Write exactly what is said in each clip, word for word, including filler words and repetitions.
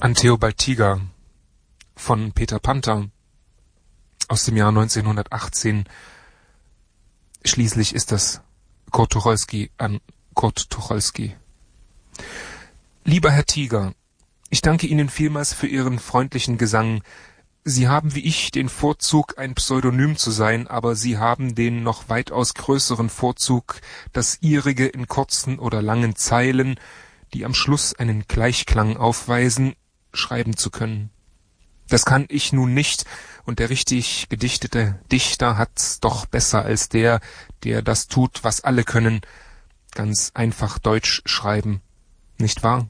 An Theobald Tiger von Peter Panther aus dem Jahr neunzehnhundertachtzehn. Schließlich ist das Kurt Tucholsky an Kurt Tucholsky. Lieber Herr Tiger, ich danke Ihnen vielmals für Ihren freundlichen Gesang. Sie haben wie ich den Vorzug, ein Pseudonym zu sein, aber Sie haben den noch weitaus größeren Vorzug, das Ihrige in kurzen oder langen Zeilen, die am Schluss einen Gleichklang aufweisen, schreiben zu können. Das kann ich nun nicht, und der richtig gedichtete Dichter hat's doch besser als der, der das tut, was alle können, ganz einfach Deutsch schreiben, nicht wahr?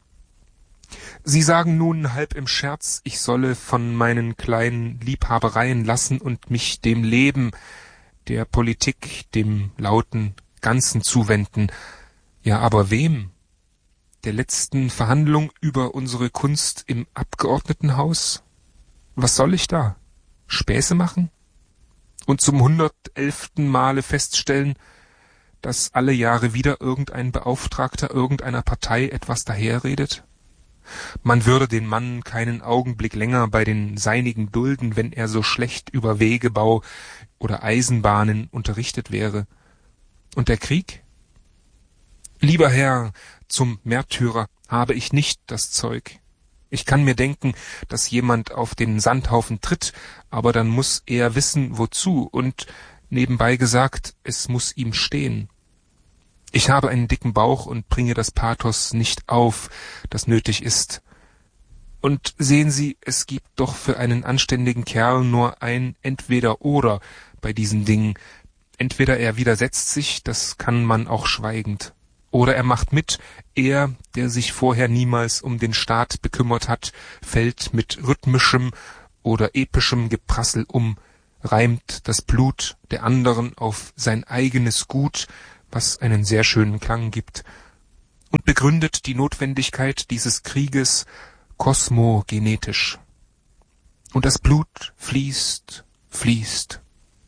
Sie sagen nun halb im Scherz, ich solle von meinen kleinen Liebhabereien lassen und mich dem Leben, der Politik, dem lauten Ganzen zuwenden. Ja, aber wem? Der letzten Verhandlung über unsere Kunst im Abgeordnetenhaus? Was soll ich da? Späße machen? Und zum hundertelften Male feststellen, dass alle Jahre wieder irgendein Beauftragter irgendeiner Partei etwas daherredet? Man würde den Mann keinen Augenblick länger bei den Seinigen dulden, wenn er so schlecht über Wegebau oder Eisenbahnen unterrichtet wäre. Und der Krieg? Lieber Herr, zum Märtyrer habe ich nicht das Zeug. Ich kann mir denken, dass jemand auf den Sandhaufen tritt, aber dann muss er wissen, wozu, und nebenbei gesagt, es muss ihm stehen. Ich habe einen dicken Bauch und bringe das Pathos nicht auf, das nötig ist. Und sehen Sie, es gibt doch für einen anständigen Kerl nur ein Entweder-Oder bei diesen Dingen. Entweder er widersetzt sich, das kann man auch schweigend. Oder er macht mit, er, der sich vorher niemals um den Staat bekümmert hat, fällt mit rhythmischem oder epischem Geprassel um, reimt das Blut der anderen auf sein eigenes Gut, was einen sehr schönen Klang gibt, und begründet die Notwendigkeit dieses Krieges kosmogenetisch. Und das Blut fließt, fließt.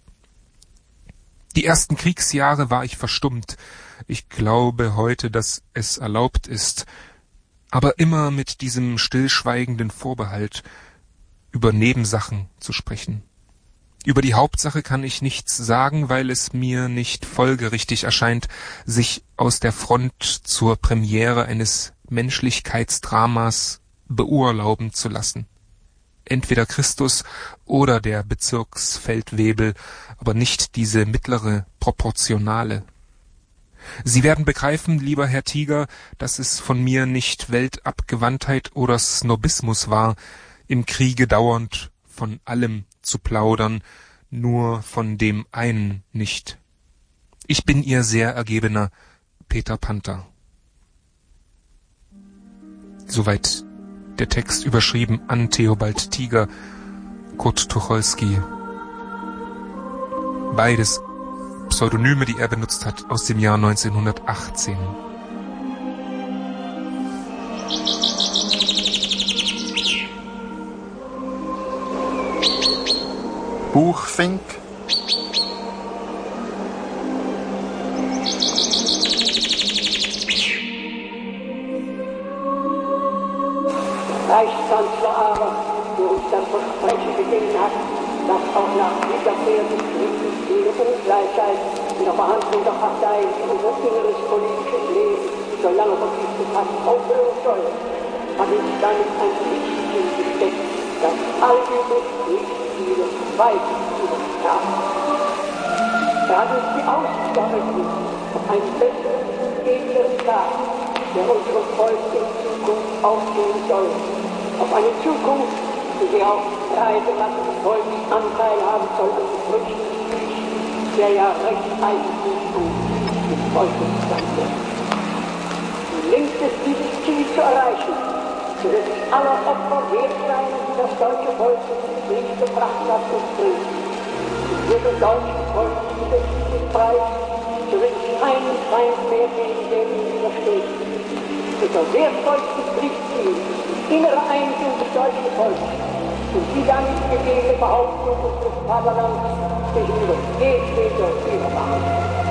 Die ersten Kriegsjahre war ich verstummt. Ich glaube heute, dass es erlaubt ist, aber immer mit diesem stillschweigenden Vorbehalt, über Nebensachen zu sprechen. Über die Hauptsache kann ich nichts sagen, weil es mir nicht folgerichtig erscheint, sich aus der Front zur Premiere eines Menschlichkeitsdramas beurlauben zu lassen. Entweder Christus oder der Bezirksfeldwebel, aber nicht diese mittlere Proportionale. Sie werden begreifen, lieber Herr Tiger, dass es von mir nicht Weltabgewandtheit oder Snobismus war, im Kriege dauernd von allem zu plaudern, nur von dem einen nicht. Ich bin Ihr sehr ergebener Peter Panther. Soweit der Text, überschrieben an Theobald Tiger, Kurt Tucholsky. Beides Pseudonyme, die er benutzt hat, aus dem Jahr neunzehnhundertachtzehn. Buchfink. Reichskanzler aber, der uns das Versprechen gegeben hat, dass auch nach Wiederkehr des Krieges jede Ungleichheit in der Behandlung der Partei und unser inneres politisches Leben, solange vergiftet hat, aufhören soll, hat uns damit ein Pflichtziel gesteckt, das all diese Pflichtziele weit übertraf. Er hat uns die Aussicht eröffnet auf einen besseren, edleren Tag, der unserem Volk in Zukunft aufgehen soll. Auf eine Zukunft, in der auch breite Masse des Volkes Anteil haben soll an den Früchten, der ja recht eigentlich des Volkes sein wird. Und längst ist dieses Ziel zu erreichen, so wird es aller Opfer wert sein, die das deutsche Volk ins Krieg gebracht hat und bringt. Und wird dem deutschen Volk dieser Siegespreis, so wird es keinen Feind mehr geben, der ihm widersteht. Unser wertvollstes Pflichtziel, innere Einigung des deutschen Volkes und die damit gegebene Behauptung unseres Vaterlands gegenüber jedweder Überwachung.